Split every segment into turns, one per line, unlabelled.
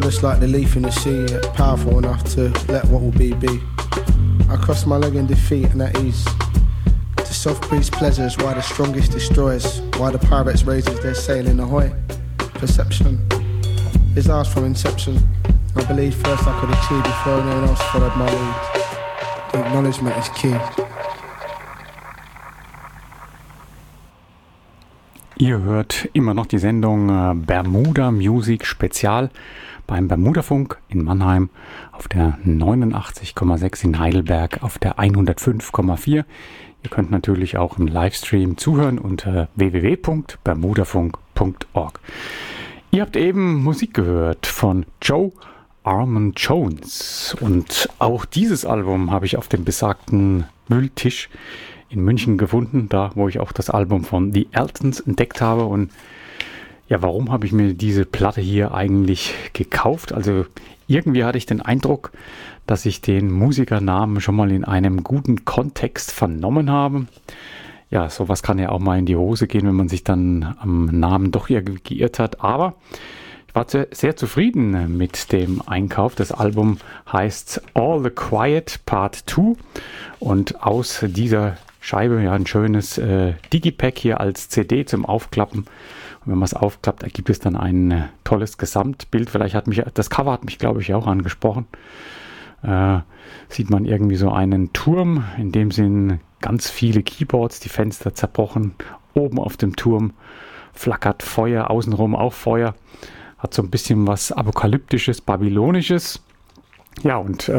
Just like the leaf in the sea, yet powerful enough to let what will be. I cross my leg in defeat and at ease. To soft-breeze pleasures, why the strongest destroys, why the pirates raises their sail in ahoy. Perception is ours from inception. I believe first I could achieve before anyone else followed my lead. The acknowledgement is key.
Ihr hört immer noch die Sendung Bermuda Music Spezial beim Bermudafunk in Mannheim auf der 89,6 in Heidelberg auf der 105,4. Ihr könnt natürlich auch im Livestream zuhören unter www.bermudafunk.org. Ihr habt eben Musik gehört von Joe Armon-Jones und auch dieses Album habe ich auf dem besagten Mülltisch in München gefunden, da wo ich auch das Album von The Eltons entdeckt habe. Und ja, warum habe ich mir diese Platte hier eigentlich gekauft? Also irgendwie hatte ich den Eindruck, dass ich den Musikernamen schon mal in einem guten Kontext vernommen habe. Ja, sowas kann ja auch mal in die Hose gehen, wenn man sich dann am Namen doch irgendwie geirrt hat. Aber ich war sehr zufrieden mit dem Einkauf. Das Album heißt All the Quiet Part 2 und aus dieser Scheibe, ja, ein schönes Digipack hier als CD zum Aufklappen. Und wenn man es aufklappt, ergibt es dann ein tolles Gesamtbild. Vielleicht das Cover hat mich, glaube ich, auch angesprochen. Sieht man irgendwie so einen Turm, in dem sind ganz viele Keyboards, die Fenster zerbrochen. Oben auf dem Turm flackert Feuer, außenrum auch Feuer. Hat so ein bisschen was Apokalyptisches, Babylonisches. Ja, und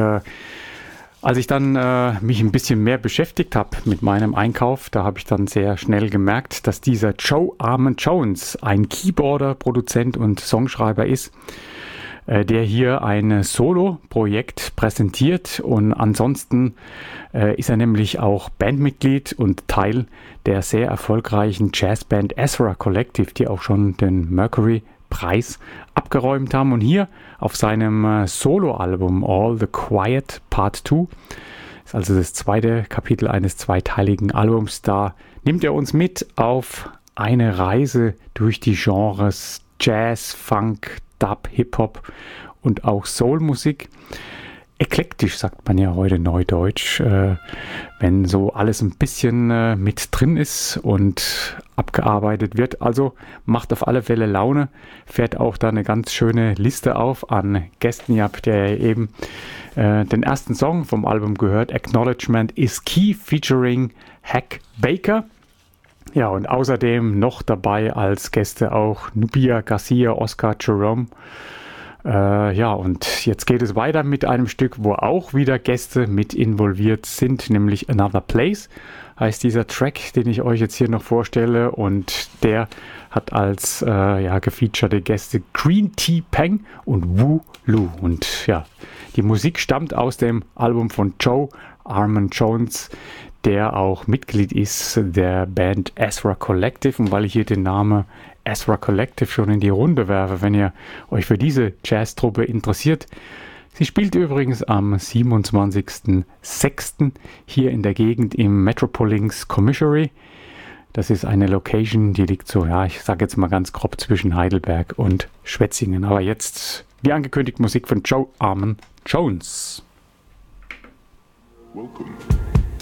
als ich dann mich ein bisschen mehr beschäftigt habe mit meinem Einkauf, da habe ich dann sehr schnell gemerkt, dass dieser Joe Armon-Jones ein Keyboarder, Produzent und Songschreiber ist, der hier ein Solo-Projekt präsentiert. Und ansonsten ist er nämlich auch Bandmitglied und Teil der sehr erfolgreichen Jazzband Ezra Collective, die auch schon den Mercury-Preis abgeräumt haben. Und hier auf seinem Soloalbum All the Quiet Part 2, ist also das zweite Kapitel eines zweiteiligen Albums, da nimmt er uns mit auf eine Reise durch die Genres Jazz, Funk, Dub, Hip-Hop und auch Soul-Musik. Eklektisch sagt man ja heute neudeutsch, wenn so alles ein bisschen mit drin ist und abgearbeitet wird. Also macht auf alle Fälle Laune, fährt auch da eine ganz schöne Liste auf an Gästen. Ihr habt ja eben den ersten Song vom Album gehört, Acknowledgement is Key featuring Hack Baker. Ja, und außerdem noch dabei als Gäste auch Nubia Garcia, Oscar Jerome. Ja, und jetzt geht es weiter mit einem Stück, wo auch wieder Gäste mit involviert sind, nämlich Another Place heißt dieser Track, den ich euch jetzt hier noch vorstelle, und der hat als gefeaturete Gäste Green Tea Peng und Wu Lu. Und ja, die Musik stammt aus dem Album von Joe Armon-Jones, der auch Mitglied ist der Band Ezra Collective. Und weil ich hier den Namen Ezra Collective schon in die Runde werfe, wenn ihr euch für diese Jazztruppe interessiert. Sie spielt übrigens am 27.06. hier in der Gegend im Metropolis Commissary. Das ist eine Location, die liegt so, ja, ich sage jetzt mal ganz grob zwischen Heidelberg und Schwetzingen. Aber jetzt, wie angekündigt, Musik von Joe Armon-Jones.
Welcome.